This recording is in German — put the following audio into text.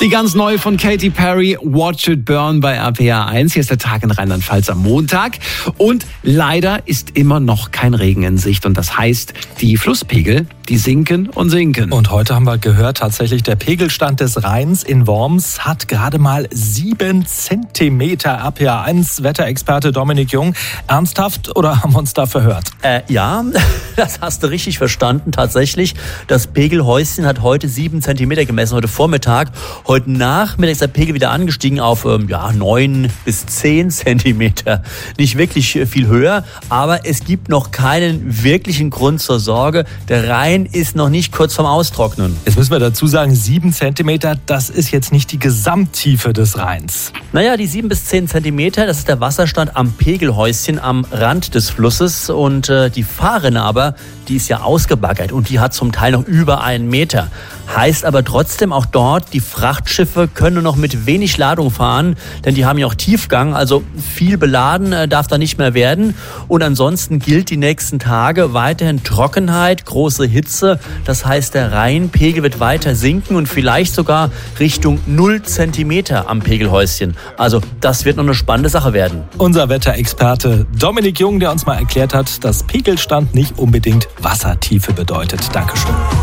Die ganz neue von Katy Perry, Watch It Burn bei RPA 1. Hier ist der Tag in Rheinland-Pfalz am Montag. Und leider ist immer noch kein Regen in Sicht. Und das heißt, die Flusspegel, die sinken und sinken. Und heute haben wir gehört, tatsächlich der Pegelstand des Rheins in Worms hat gerade mal 7 Zentimeter. RPA 1 Wetterexperte Dominik Jung. Ernsthaft oder haben wir uns da verhört? Ja, das hast du richtig verstanden. Tatsächlich, das Pegelhäuschen hat heute 7 Zentimeter gemessen, heute Vormittag. Heute Nachmittag ist der Pegel wieder angestiegen auf 9 bis 10 Zentimeter. Nicht wirklich viel höher, aber es gibt noch keinen wirklichen Grund zur Sorge. Der Rhein ist noch nicht kurz vorm Austrocknen. Jetzt müssen wir dazu sagen, 7 Zentimeter, das ist jetzt nicht die Gesamttiefe des Rheins. Naja, die 7 bis 10 Zentimeter, das ist der Wasserstand am Pegelhäuschen am Rand des Flusses. Und die Fahrrinne aber, die ist ja ausgebaggert und die hat zum Teil noch über 1 Meter. Heißt aber trotzdem auch dort, die Frachtschiffe können nur noch mit wenig Ladung fahren, denn die haben ja auch Tiefgang, also viel beladen darf da nicht mehr werden. Und ansonsten gilt die nächsten Tage weiterhin Trockenheit, große Hitze. Das heißt, der Rheinpegel wird weiter sinken und vielleicht sogar Richtung 0 Zentimeter am Pegelhäuschen. Also das wird noch eine spannende Sache werden. Unser Wetterexperte Dominik Jung, der uns mal erklärt hat, dass Pegelstand nicht unbedingt Wassertiefe bedeutet. Dankeschön.